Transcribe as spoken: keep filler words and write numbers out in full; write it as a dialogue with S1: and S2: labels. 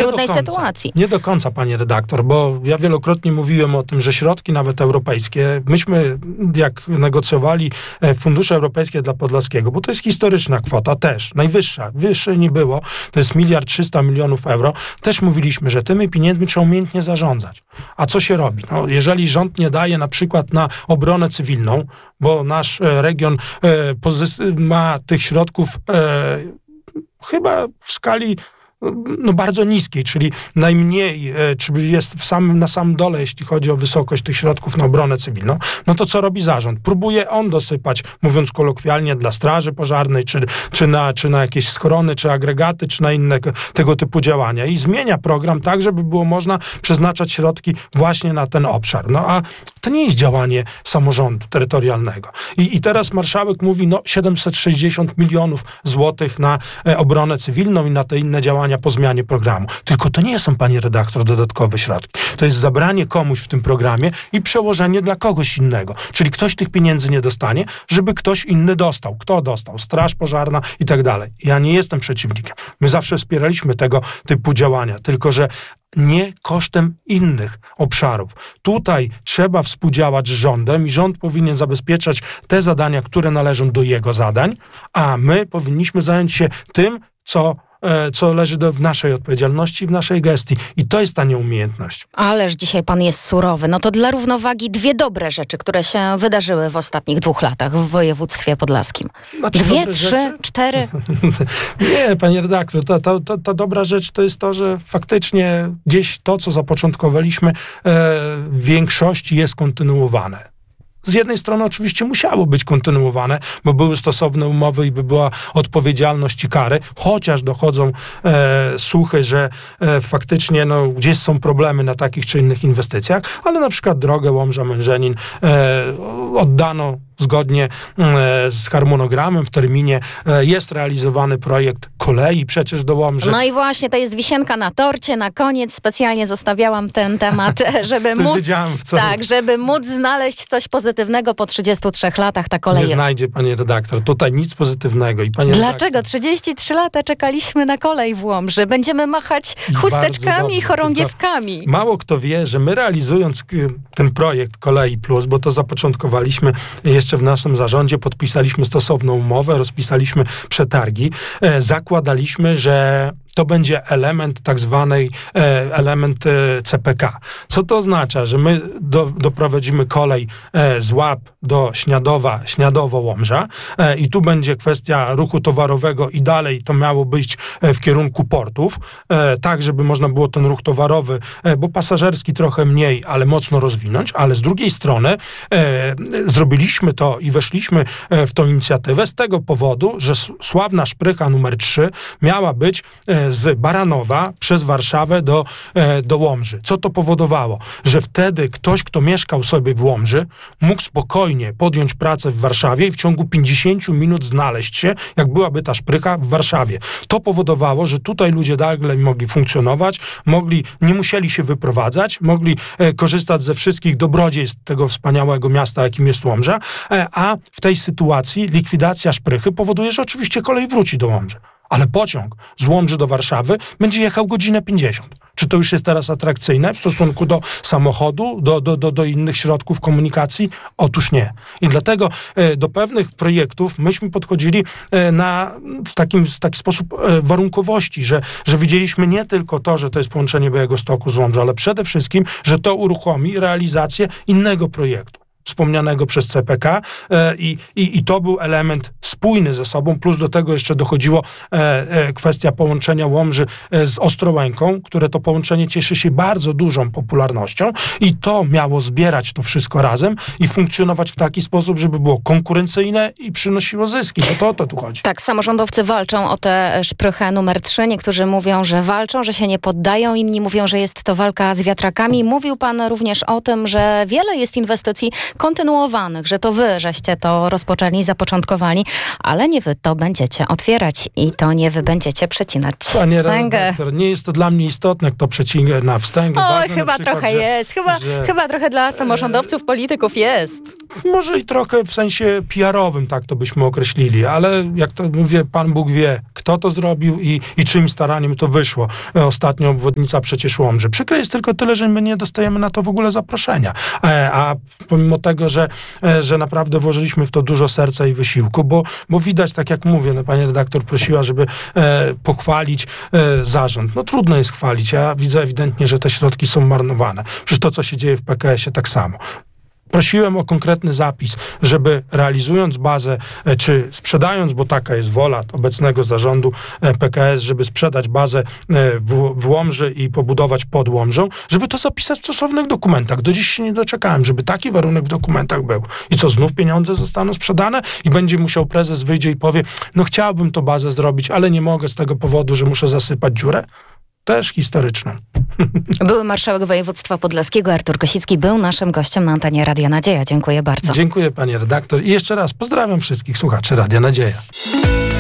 S1: trudnej sytuacji.
S2: Nie do końca, pani redaktor, bo ja wielokrotnie mówiłem o tym, że środki nawet europejskie, myśmy jak negocjowali fundusze europejskie dla Podlaskiego, bo to jest historyczna kwota też, najwyższa, wyższej nie było, to jest miliard trzysta milionów euro, też mówiliśmy, że tymi pieniędzmi trzeba umiejętnie zarządzać. A co się robi? No, jeżeli rząd nie daje na przykład na obronę cywilną, bo nasz e, region e, pozys- ma tych środków e, chyba w skali no bardzo niskiej, czyli najmniej, czyli jest w samym, na samym dole, jeśli chodzi o wysokość tych środków na obronę cywilną, no to co robi zarząd? Próbuje on dosypać, mówiąc kolokwialnie, dla straży pożarnej, czy, czy, na, czy na jakieś schrony, czy agregaty, czy na inne tego typu działania i zmienia program tak, żeby było można przeznaczać środki właśnie na ten obszar. No a to nie jest działanie samorządu terytorialnego. I, i teraz marszałek mówi, no siedemset sześćdziesiąt milionów złotych na e, obronę cywilną i na te inne działania po zmianie programu. Tylko to nie są, pani redaktor, dodatkowe środki. To jest zabranie komuś w tym programie i przełożenie dla kogoś innego. Czyli ktoś tych pieniędzy nie dostanie, żeby ktoś inny dostał. Kto dostał? Straż pożarna i tak dalej. Ja nie jestem przeciwnikiem. My zawsze wspieraliśmy tego typu działania, tylko że nie kosztem innych obszarów. Tutaj trzeba współdziałać z rządem i rząd powinien zabezpieczać te zadania, które należą do jego zadań, a my powinniśmy zająć się tym, co co leży do, w naszej odpowiedzialności, w naszej gestii. I to jest ta nieumiejętność.
S1: Ależ dzisiaj pan jest surowy. No to dla równowagi dwie dobre rzeczy, które się wydarzyły w ostatnich dwóch latach w województwie podlaskim. Znaczy, Dwie, trzy, rzeczy? cztery?
S2: Nie, pani redaktor, ta, ta, ta, ta dobra rzecz to jest to, że faktycznie gdzieś to, co zapoczątkowaliśmy, e, w większości jest kontynuowane. Z jednej strony oczywiście musiało być kontynuowane, bo były stosowne umowy i by była odpowiedzialność i kary, chociaż dochodzą e, słuchy, że e, faktycznie no, gdzieś są problemy na takich czy innych inwestycjach, ale na przykład drogę Łomża-Mężenin e, oddano zgodnie e, z harmonogramem, w terminie e, jest realizowany projekt kolei przecież do Łomży.
S1: No i właśnie, to jest wisienka na torcie. Na koniec specjalnie zostawiałam ten temat, żeby móc,
S2: w co...
S1: tak, żeby móc znaleźć coś pozytywnego po trzydziestu trzech latach ta kolej.
S2: Nie znajdzie, pani redaktor, tutaj nic pozytywnego. I pani
S1: Dlaczego?
S2: redaktor...
S1: trzydzieści trzy lata czekaliśmy na kolej w Łomży. Będziemy machać
S2: I
S1: chusteczkami i chorągiewkami.
S2: Mało kto wie, że my realizując ten projekt Kolei Plus, bo to zapoczątkowaliśmy jeszcze w naszym zarządzie, podpisaliśmy stosowną umowę, rozpisaliśmy przetargi, e, zakładaliśmy, że to będzie element tak zwanej, e, element e, C P K. Co to oznacza? Że my do, doprowadzimy kolej e, z Łap do Śniadowa, Śniadowo-Łomża e, i tu będzie kwestia ruchu towarowego i dalej to miało być e, w kierunku portów, e, tak żeby można było ten ruch towarowy, e, bo pasażerski trochę mniej, ale mocno rozwinąć, ale z drugiej strony e, zrobiliśmy to i weszliśmy e, w tą inicjatywę z tego powodu, że sławna szprycha numer trzy miała być e, z Baranowa przez Warszawę do, e, do Łomży. Co to powodowało? Że wtedy ktoś, kto mieszkał sobie w Łomży, mógł spokojnie podjąć pracę w Warszawie i w ciągu pięćdziesięciu minut znaleźć się, jak byłaby ta szprycha w Warszawie. To powodowało, że tutaj ludzie dalej mogli funkcjonować, mogli, nie musieli się wyprowadzać, mogli e, korzystać ze wszystkich dobrodziejstw tego wspaniałego miasta, jakim jest Łomża, e, a w tej sytuacji likwidacja szprychy powoduje, że oczywiście kolej wróci do Łomży. Ale pociąg z Łomży do Warszawy będzie jechał godzinę pięćdziesiąt. Czy to już jest teraz atrakcyjne w stosunku do samochodu, do, do, do, do innych środków komunikacji? Otóż nie. I dlatego e, do pewnych projektów myśmy podchodzili e, na, w, takim, w taki sposób e, warunkowości, że, że widzieliśmy nie tylko to, że to jest połączenie Białegostoku z Łomżą, ale przede wszystkim, że to uruchomi realizację innego projektu, wspomnianego przez C P K e, i, i, i to był element spójny ze sobą, plus do tego jeszcze dochodziło e, e, kwestia połączenia Łomży e, z Ostrołęką, które to połączenie cieszy się bardzo dużą popularnością i to miało zbierać to wszystko razem i funkcjonować w taki sposób, żeby było konkurencyjne i przynosiło zyski. Bo to o to tu chodzi.
S1: Tak, samorządowcy walczą o tę szprychę numer trzy. Niektórzy mówią, że walczą, że się nie poddają, inni mówią, że jest to walka z wiatrakami. Mówił pan również o tym, że wiele jest inwestycji kontynuowanych, że to wy, żeście to rozpoczęli, zapoczątkowali, ale nie wy to będziecie otwierać i to nie wy będziecie przecinać
S2: Panie
S1: wstęgę.
S2: Redaktor, nie jest to dla mnie istotne, kto przecina wstęgę.
S1: Oj,
S2: Ważne
S1: chyba
S2: przykład,
S1: trochę
S2: że,
S1: jest. Chyba,
S2: że,
S1: chyba trochę dla samorządowców, polityków jest.
S2: Może i trochę w sensie P R-owym, tak to byśmy określili, ale jak to mówię, Pan Bóg wie, kto to zrobił i, i czyim staraniem to wyszło. Ostatnio obwodnica przecież Łomży. Przykre jest tylko tyle, że my nie dostajemy na to w ogóle zaproszenia. A pomimo tego, że, że naprawdę włożyliśmy w to dużo serca i wysiłku, bo, bo widać, tak jak mówię, no, pani redaktor prosiła, żeby e, pochwalić e, zarząd. No trudno jest chwalić. Ja widzę ewidentnie, że te środki są marnowane. Przecież to, co się dzieje w P K S-ie, tak samo. Prosiłem o konkretny zapis, żeby realizując bazę, czy sprzedając, bo taka jest wola obecnego zarządu P K S, żeby sprzedać bazę w, w Łomży i pobudować pod Łomżą, żeby to zapisać w stosownych dokumentach. Do dziś się nie doczekałem, żeby taki warunek w dokumentach był. I co, znów pieniądze zostaną sprzedane i będzie musiał prezes wyjdzie i powie, no chciałbym tą bazę zrobić, ale nie mogę z tego powodu, że muszę zasypać dziurę? Też historyczne.
S1: Były marszałek województwa podlaskiego Artur Kosicki był naszym gościem na antenie Radia Nadzieja. Dziękuję bardzo.
S2: Dziękuję, pani redaktor. I jeszcze raz pozdrawiam wszystkich słuchaczy Radia Nadzieja.